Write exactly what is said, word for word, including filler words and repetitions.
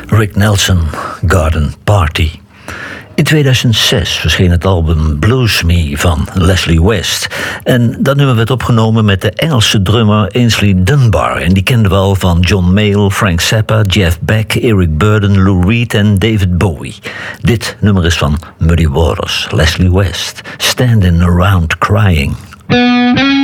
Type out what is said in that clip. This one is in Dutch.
Rick Nelson, Garden Party. In tweeduizend zes verscheen het album Blues Me van Leslie West. En dat nummer werd opgenomen met de Engelse drummer Ainsley Dunbar. En die kenden we al van John Mayall, Frank Zappa, Jeff Beck, Eric Burdon, Lou Reed en David Bowie. Dit nummer is van Muddy Waters, Leslie West, Standing Around Crying.